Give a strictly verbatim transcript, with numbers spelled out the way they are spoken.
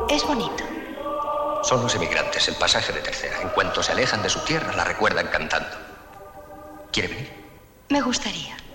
Es bonito. Son los emigrantes, el pasaje de tercera. En cuanto se alejan de su tierra, la recuerdan cantando. ¿Quiere venir? Me gustaría.